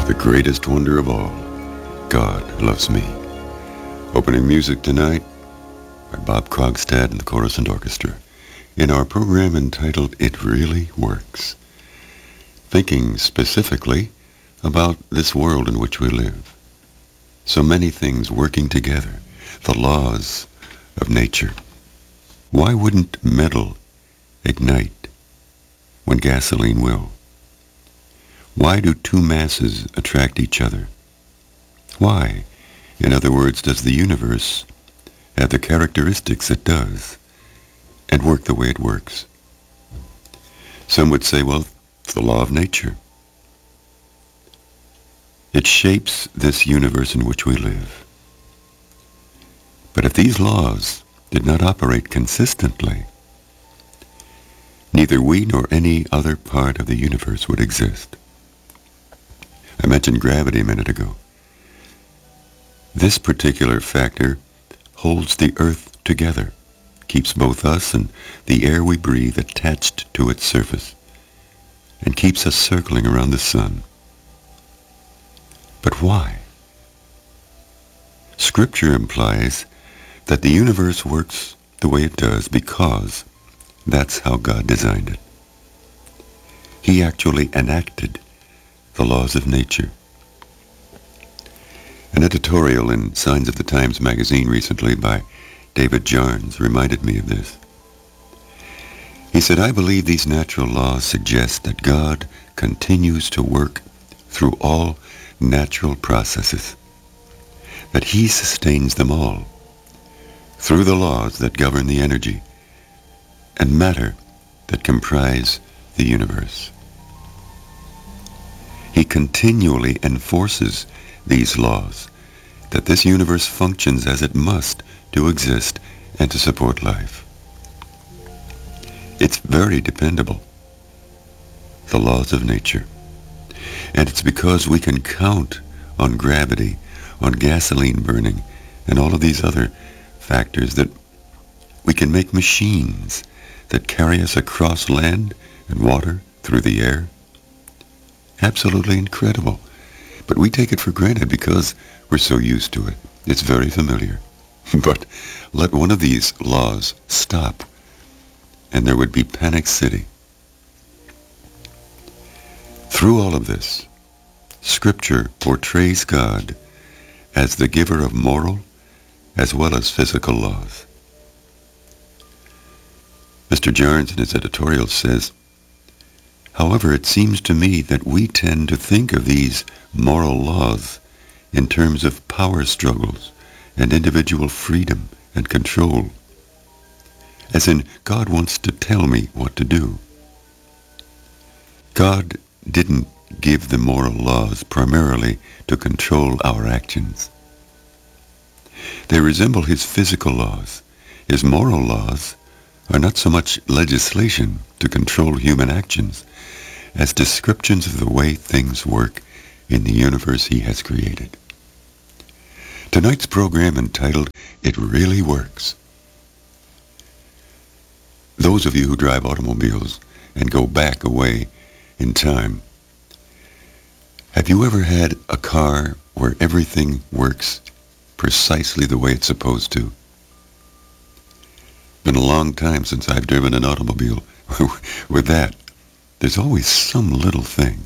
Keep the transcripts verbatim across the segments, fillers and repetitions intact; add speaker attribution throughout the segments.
Speaker 1: The greatest wonder of all, God loves me. Opening music tonight by Bob Krogstad and the Chorus and Orchestra in our program entitled It Really Works, thinking specifically about this world in which we live. So many things working together, the laws of nature. Why wouldn't metal ignite when gasoline will? Why do two masses attract each other? Why, in other words, does the universe have the characteristics it does and work the way it works? Some would say, well, it's the law of nature. It shapes this universe in which we live. But if these laws did not operate consistently, neither we nor any other part of the universe would exist. I mentioned gravity a minute ago. This particular factor holds the earth together, keeps both us and the air we breathe attached to its surface, and keeps us circling around the sun. But why? Scripture implies that the universe works the way it does because that's how God designed it. He actually enacted the laws of nature. An editorial in Signs of the Times magazine recently by David Jarnes reminded me of this. He said, I believe these natural laws suggest that God continues to work through all natural processes, that he sustains them all through the laws that govern the energy and matter that comprise the universe. He continually enforces these laws, that this universe functions as it must to exist and to support life. It's very dependable, the laws of nature. And it's because we can count on gravity, on gasoline burning, and all of these other factors that we can make machines that carry us across land and water through the air. Absolutely incredible. But we take it for granted because we're so used to it. It's very familiar. But let one of these laws stop, and there would be Panic City. Through all of this, Scripture portrays God as the giver of moral as well as physical laws. Mister Jarnes in his editorial says, however, it seems to me that we tend to think of these moral laws in terms of power struggles and individual freedom and control, as in God wants to tell me what to do. God didn't give the moral laws primarily to control our actions. They resemble his physical laws. His moral laws are not so much legislation to control human actions as descriptions of the way things work in the universe he has created. Tonight's program entitled It Really Works. Those of you who drive automobiles and go back away in time, have you ever had a car where everything works precisely the way it's supposed to? Been a long time since I've driven an automobile. With that, there's always some little thing.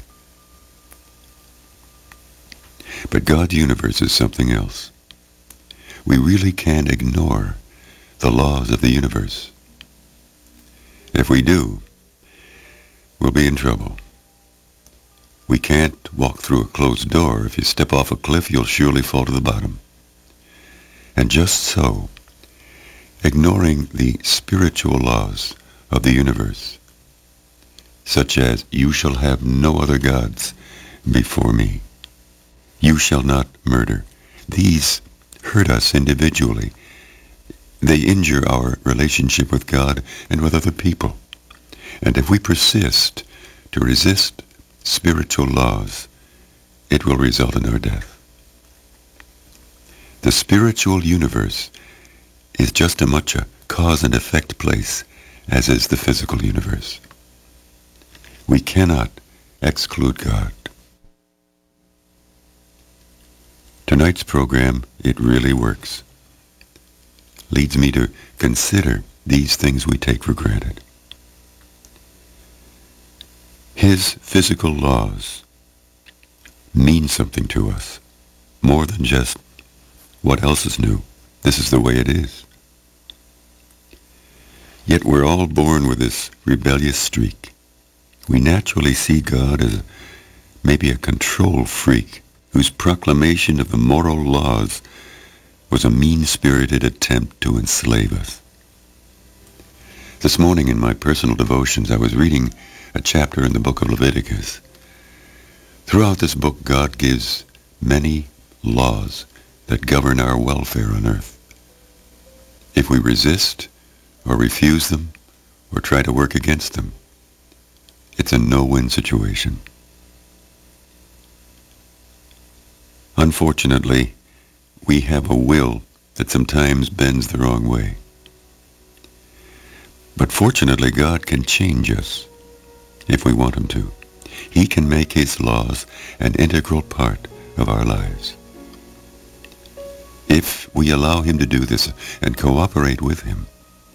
Speaker 1: But God's universe is something else. We really can't ignore the laws of the universe. If we do, we'll be in trouble. We can't walk through a closed door. If you step off a cliff, you'll surely fall to the bottom. And just so, ignoring the spiritual laws of the universe, such as, you shall have no other gods before me. You shall not murder. These hurt us individually. They injure our relationship with God and with other people. And if we persist to resist spiritual laws, it will result in our death. The spiritual universe is just as much a cause and effect place as is the physical universe. We cannot exclude God. Tonight's program, It Really Works, leads me to consider these things we take for granted. His physical laws mean something to us, more than just what else is new. This is the way it is. Yet we're all born with this rebellious streak. We naturally see God as maybe a control freak whose proclamation of the moral laws was a mean-spirited attempt to enslave us. This morning in my personal devotions, I was reading a chapter in the book of Leviticus. Throughout this book, God gives many laws that govern our welfare on earth. If we resist or refuse them or try to work against them, it's a no-win situation. Unfortunately, we have a will that sometimes bends the wrong way. But fortunately, God can change us if we want him to. He can make his laws an integral part of our lives. If we allow him to do this and cooperate with him,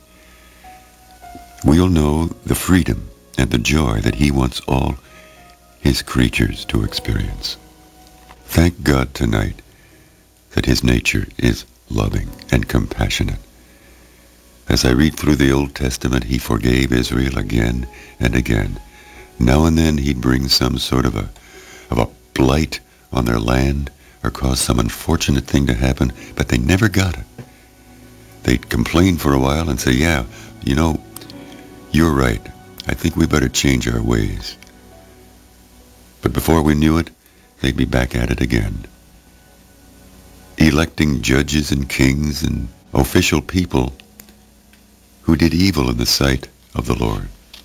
Speaker 1: we'll know the freedom and the joy that he wants all his creatures to experience. Thank God tonight that his nature is loving and compassionate. As I read through the Old Testament, he forgave Israel again and again. Now and then he'd bring some sort of a, of a blight on their land or cause some unfortunate thing to happen, but they never got it. They'd complain for a while and say, yeah, you know, you're right. I think we better change our ways. But before we knew it, they'd be back at it again, electing judges and kings and official people who did evil in the sight of the Lord.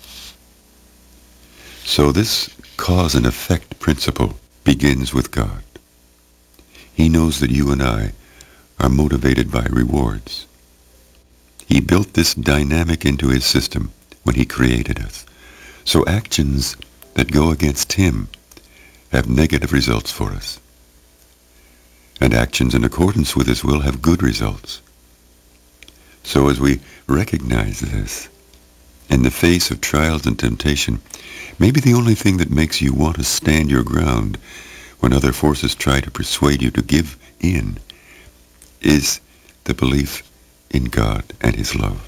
Speaker 1: So this cause and effect principle begins with God. He knows that you and I are motivated by rewards. He built this dynamic into his system when he created us. So actions that go against him have negative results for us. And actions in accordance with his will have good results. So as we recognize this, in the face of trials and temptation, maybe the only thing that makes you want to stand your ground when other forces try to persuade you to give in is the belief in God and his love.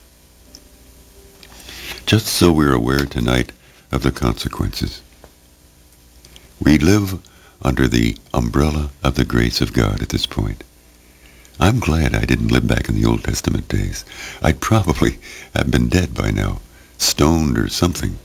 Speaker 1: Just so we're aware tonight of the consequences. We live under the umbrella of the grace of God at this point. I'm glad I didn't live back in the Old Testament days. I'd probably have been dead by now, stoned or something.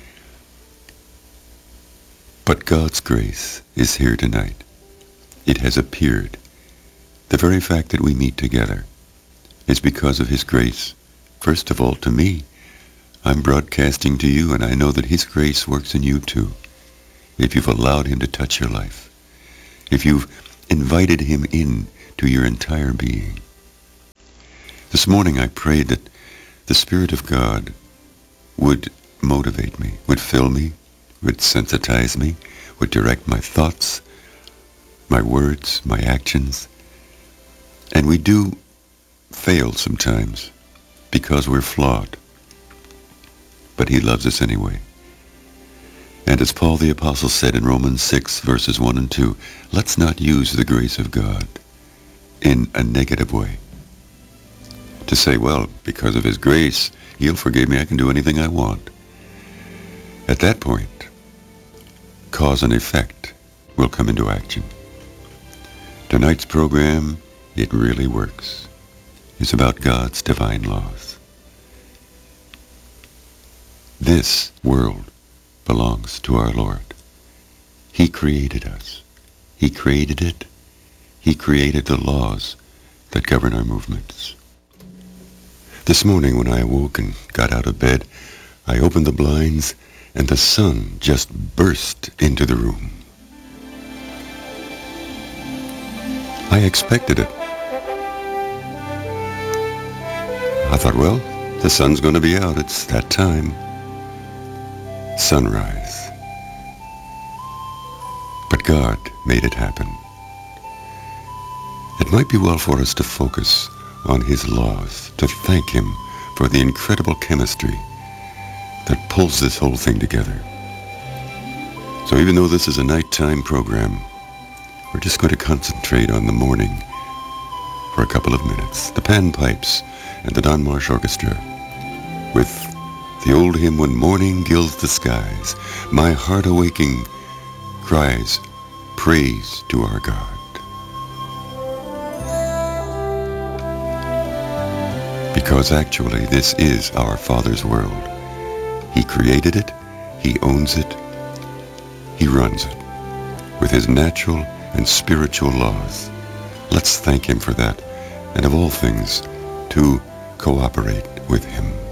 Speaker 1: But God's grace is here tonight. It has appeared. The very fact that we meet together is because of his grace. First of all, to me, I'm broadcasting to you, and I know that his grace works in you too. If you've allowed him to touch your life, if you've invited him in to your entire being. This morning I prayed that the Spirit of God would motivate me, would fill me, would sensitize me, would direct my thoughts, my words, my actions. And we do fail sometimes because we're flawed. But he loves us anyway. And as Paul the Apostle said in Romans six, verses one and two, let's not use the grace of God in a negative way. To say, well, because of his grace, he'll forgive me, I can do anything I want. At that point, cause and effect will come into action. Tonight's program, It Really Works, is about God's divine laws. This world belongs to our Lord. He created us. He created it. He created the laws that govern our movements. This morning when I awoke and got out of bed, I opened the blinds and the sun just burst into the room. I expected it. I thought, well, the sun's going to be out. It's that time. Sunrise. But God made it happen. it might be well for us to focus on his laws, to thank him for the incredible chemistry that pulls this whole thing together. So even though this is a nighttime program, we're just going to concentrate on the morning for a couple of minutes. The panpipes and the Don Marsh Orchestra with the old hymn, When Morning Gilds the Skies, my heart awaking cries praise to our God. Because actually this is our Father's world. He created it, he owns it, he runs it with his natural and spiritual laws. Let's thank him for that, and of all things, to cooperate with him.